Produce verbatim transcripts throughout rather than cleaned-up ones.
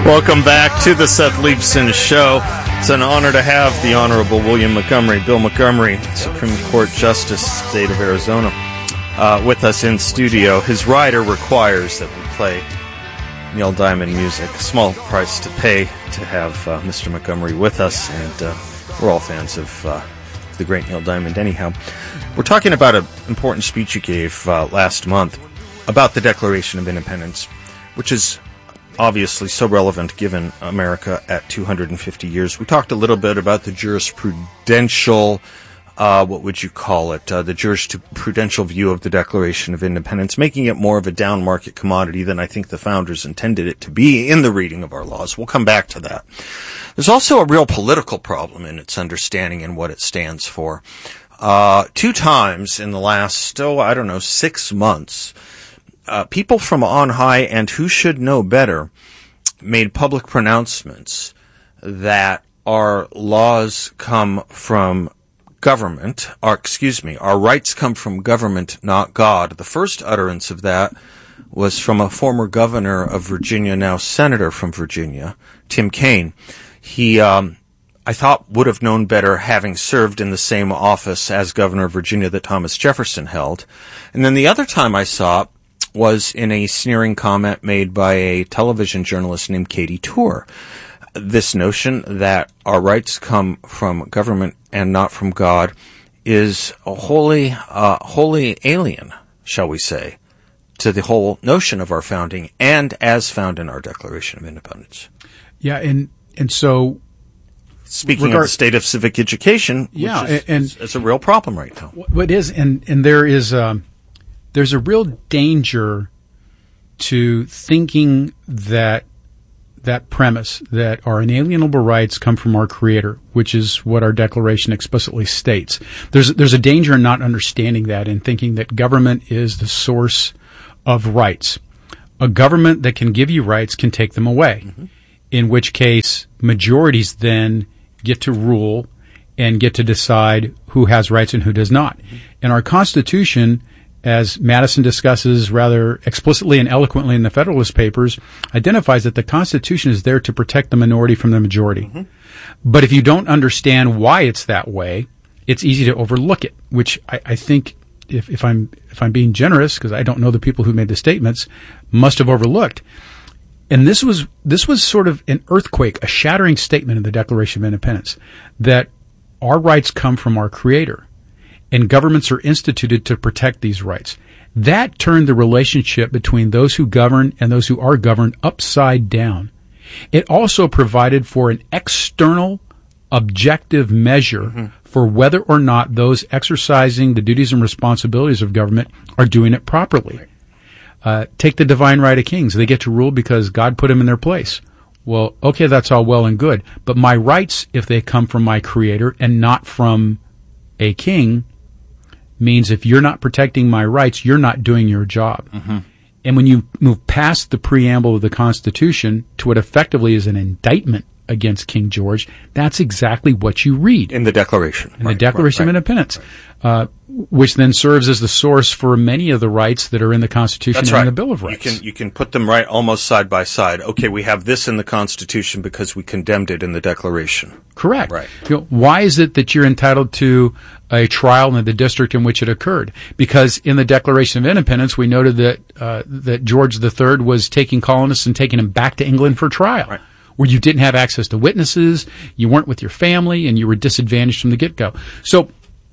Welcome back to the Seth Leibsohn Show. It's an honor to have the Honorable William Montgomery, Bill Montgomery, Supreme Court Justice, State of Arizona, uh, with us in studio. His rider requires that we play Neil Diamond music. Small price to pay to have uh, Mister Montgomery with us, and uh, we're all fans of uh, the great Neil Diamond anyhow. We're talking about an important speech you gave uh, last month about the Declaration of Independence, which is obviously so relevant given America at two hundred fifty years. We talked a little bit about the jurisprudential, uh, what would you call it, uh, the jurisprudential view of the Declaration of Independence, making it more of a down market commodity than I think the founders intended it to be in the reading of our laws. We'll come back to that. There's also a real political problem in its understanding and what it stands for. Uh, two times in the last, oh, I don't know, six months, Uh, people from on high and who should know better made public pronouncements that our laws come from government, or excuse me, our rights come from government, not God. The first utterance of that was from a former governor of Virginia, now senator from Virginia, Tim Kaine. He, um, I thought would have known better having served in the same office as governor of Virginia that Thomas Jefferson held. And then the other time I saw it was in a sneering comment made by a television journalist named Katie Tour. This notion that our rights come from government and not from God is a wholly, uh, wholly alien, shall we say, to the whole notion of our founding and as found in our Declaration of Independence. Yeah, and and so speaking regard- of the state of civic education, which yeah, is, and, is, is a real problem right now. What is, and and there is um, there's a real danger to thinking that that premise that our inalienable rights come from our Creator, which is what our Declaration explicitly states. There's there's a danger in not understanding that and thinking that government is the source of rights. A government that can give you rights can take them away, mm-hmm. in which case majorities then get to rule and get to decide who has rights and who does not. Mm-hmm. And our Constitution, as Madison discusses rather explicitly and eloquently in the Federalist Papers, identifies that the Constitution is there to protect the minority from the majority. Mm-hmm. But if you don't understand why it's that way, it's easy to overlook it, which I, I think, if, if I'm if I'm being generous, because I don't know the people who made the statements, must have overlooked. And this was this was sort of an earthquake, a shattering statement in the Declaration of Independence, that our rights come from our Creator, and governments are instituted to protect these rights. That turned the relationship between those who govern and those who are governed upside down. It also provided for an external, objective measure mm-hmm. for whether or not those exercising the duties and responsibilities of government are doing it properly. Right. Uh, take the divine right of kings. They get to rule because God put them in their place. Well, okay, that's all well and good. But my rights, if they come from my Creator and not from a king, means if you're not protecting my rights, you're not doing your job. Mm-hmm. And when you move past the preamble of the Constitution to what effectively is an indictment against King George, that's exactly what you read. In the Declaration. In right, the Declaration right, of Independence, right. uh, which then serves as the source for many of the rights that are in the Constitution that's and right. in the Bill of Rights. You can, you can put them right almost side by side. Okay, we have this in the Constitution because we condemned it in the Declaration. Correct. Right. You know, why is it that you're entitled to a trial in the district in which it occurred? Because in the Declaration of Independence, we noted that uh, that George the Third was taking colonists and taking them back to England for trial, right. where you didn't have access to witnesses, you weren't with your family, and you were disadvantaged from the get-go. So,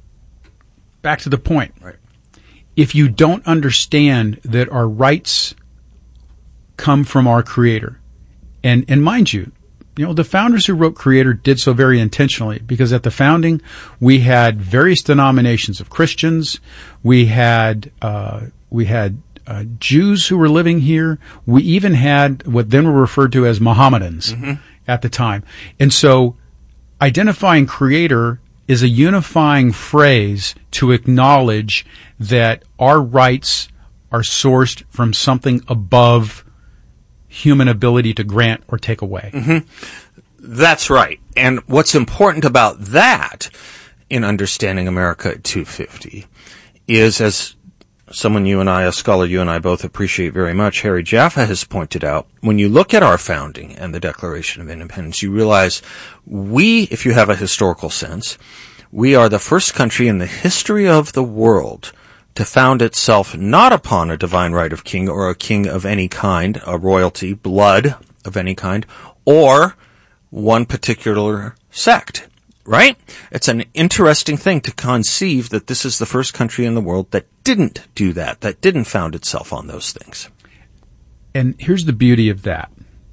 back to the point. Right. If you don't understand that our rights come from our Creator, and and mind you, you know, the founders who wrote Creator did so very intentionally, because at the founding, we had various denominations of Christians. We had, uh, we had, uh, Jews who were living here. We even had what then were referred to as Mohammedans mm-hmm. at the time. And so identifying Creator is a unifying phrase to acknowledge that our rights are sourced from something above human ability to grant or take away. Mm-hmm. That's right. And what's important about that in understanding America at two fifty is, as someone you and I, a scholar you and I both appreciate very much, Harry Jaffa, has pointed out, when you look at our founding and the Declaration of Independence, you realize we, if you have a historical sense, we are the first country in the history of the world to found itself not upon a divine right of king or a king of any kind, a royalty, blood of any kind, or one particular sect. Right? It's an interesting thing to conceive that this is the first country in the world that didn't do that, that didn't found itself on those things. And here's the beauty of that.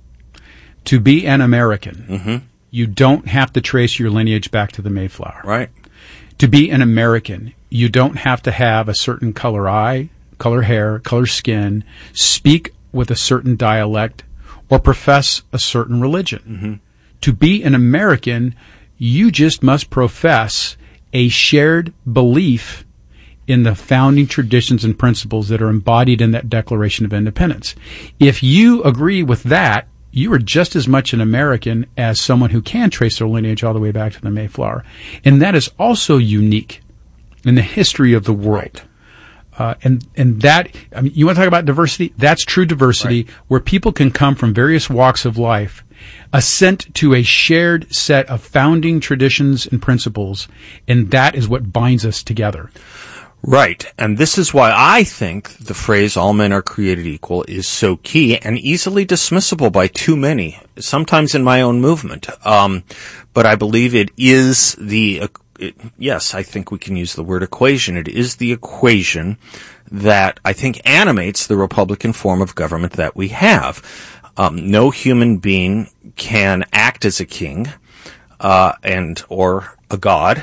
To be an American, mm-hmm. you don't have to trace your lineage back to the Mayflower. Right. To be an American, you don't have to have a certain color eye, color hair, color skin, speak with a certain dialect, or profess a certain religion. Mm-hmm. To be an American, you just must profess a shared belief in the founding traditions and principles that are embodied in that Declaration of Independence. If you agree with that, you are just as much an American as someone who can trace their lineage all the way back to the Mayflower. And that is also unique in the history of the world. Right. Uh, and, and that, I mean, you want to talk about diversity? That's true diversity, right. Where people can come from various walks of life, assent to a shared set of founding traditions and principles, and that is what binds us together. Right. And this is why I think the phrase all men are created equal is so key and easily dismissible by too many, sometimes in my own movement. Um, but I believe it is the, uh, it, yes, I think we can use the word equation. It is the equation that I think animates the Republican form of government that we have. Um, no human being can act as a king, uh, and, or a god.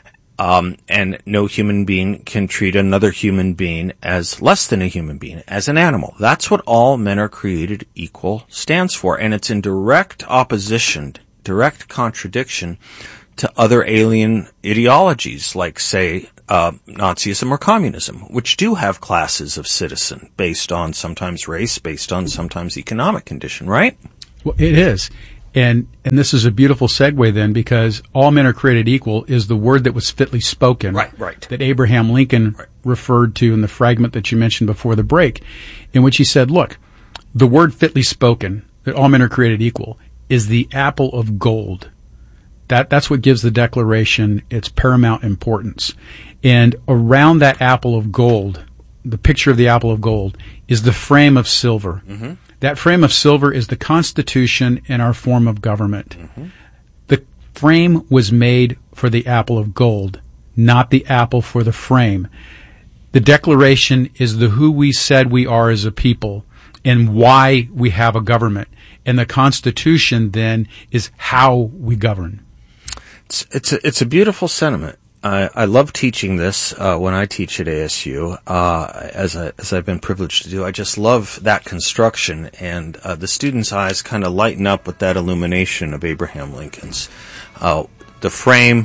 Um, and no human being can treat another human being as less than a human being, as an animal. That's what all men are created equal stands for. And it's in direct opposition, direct contradiction to other alien ideologies like, say, uh, Nazism or communism, which do have classes of citizen based on sometimes race, based on sometimes economic condition, right? Well, it is. And and this is a beautiful segue then, because all men are created equal is the word that was fitly spoken. Right, right. That Abraham Lincoln right. referred to in the fragment that you mentioned before the break, in which he said, look, the word fitly spoken, that all men are created equal, is the apple of gold. That That's what gives the Declaration its paramount importance. And around that apple of gold, the picture of the apple of gold, is the frame of silver. Mm-hmm. That frame of silver is the Constitution and our form of government. Mm-hmm. The frame was made for the apple of gold, not the apple for the frame. The Declaration is the who we said we are as a people and why we have a government. And the Constitution then is how we govern. It's it's a, it's a beautiful sentiment. I, I love teaching this uh, when I teach at A S U, uh, as I, as I've been privileged to do. I just love that construction, and uh, the students' eyes kind of lighten up with that illumination of Abraham Lincoln's. Uh, the frame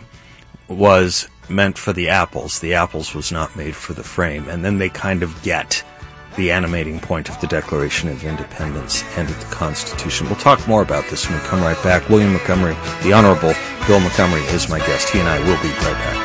was meant for the apples. The apples was not made for the frame, and then they kind of get the animating point of the Declaration of Independence and of the Constitution. We'll talk more about this when we come right back. William Montgomery, the Honorable Bill Montgomery, is my guest. He and I will be right back.